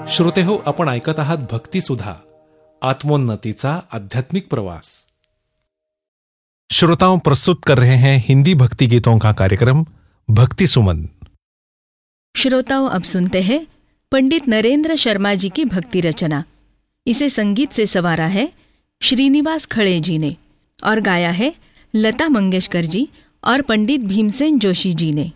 श्रोते हो, आपण ऐकत आहात भक्ती सुधा, आत्मोन्नतीचा आध्यात्मिक प्रवास। श्रोताओं, प्रस्तुत कर रहे हैं हिंदी भक्ति गीतों का कार्यक्रम भक्ति सुमन। श्रोताओं, अब सुनते हैं पंडित नरेंद्र शर्मा जी की भक्ति रचना। इसे संगीत से संवारा है श्रीनिवास खड़े जी ने और गाया है लता मंगेशकर जी और पंडित भीमसेन जोशी जी ने।